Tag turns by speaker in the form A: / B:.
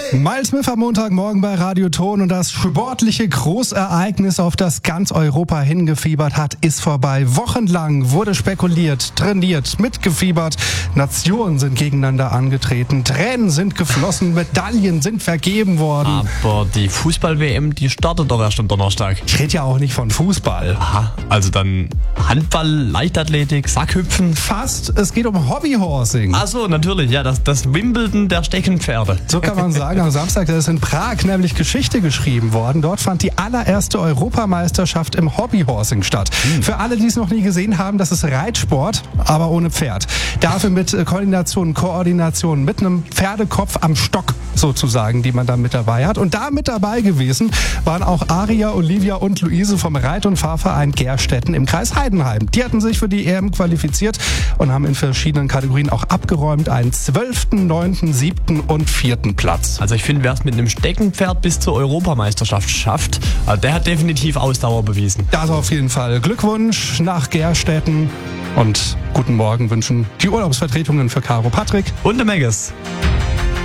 A: Miles Smith am Montagmorgen bei Radio Ton und das sportliche Großereignis, auf das ganz Europa hingefiebert hat, ist vorbei. Wochenlang wurde spekuliert, trainiert, mitgefiebert. Nationen sind gegeneinander angetreten, Tränen sind geflossen, Medaillen sind vergeben worden.
B: Aber die Fußball-WM, die startet doch erst am Donnerstag.
A: Ich rede ja auch nicht von Fußball.
B: Aha, also dann Handball, Leichtathletik, Sackhüpfen.
A: Fast, es geht um Hobbyhorsing.
B: Ach so, natürlich, ja, das Wimbledon der Steckenpferde.
A: So kann man sagen, am Samstag ist in Prag nämlich Geschichte geschrieben worden. Dort fand die allererste Europameisterschaft im Hobbyhorsing statt. Für alle, die es noch nie gesehen haben, das ist Reitsport, aber ohne Pferd. Dafür mit Koordination, mit einem Pferdekopf am Stock sozusagen, die man dann mit dabei hat. Und da mit dabei gewesen waren auch Aria, Olivia und Luise vom Reit- und Fahrverein Gerstetten im Kreis Heidenheim. Die hatten sich für die EM qualifiziert und haben in verschiedenen Kategorien auch abgeräumt. Einen 12., 9., 7. und 4. Platz.
B: Also ich finde, wer es mit einem Steckenpferd bis zur Europameisterschaft schafft, der hat definitiv Ausdauer bewiesen.
A: Das auf jeden Fall. Glückwunsch nach Gerstetten und guten Morgen wünschen die Urlaubsvertretungen für Caro Patrick
B: und der Megges.